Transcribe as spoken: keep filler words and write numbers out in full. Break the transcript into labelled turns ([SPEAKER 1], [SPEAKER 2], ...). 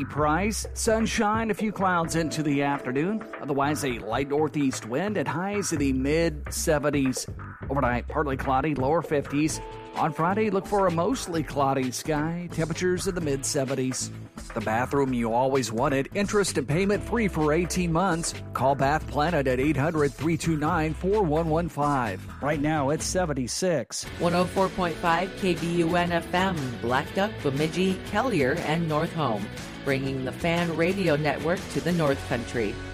[SPEAKER 1] cloudy price. Sunshine, a few clouds into the afternoon. Otherwise, a light northeast wind at highs in the mid seventies. Overnight, partly cloudy, lower fifties. On Friday, look for a mostly cloudy sky. Temperatures in the mid seventies. The bathroom you always wanted. Interest and payment free for eighteen months. Call Bath Planet at eight hundred, three two nine, four one one five. Right now, it's seventy-six.
[SPEAKER 2] one oh four point five K B U N F M, Black Duck, Bemidji, Kelliher, and North Home, bringing the Fan Radio Network to the North Country.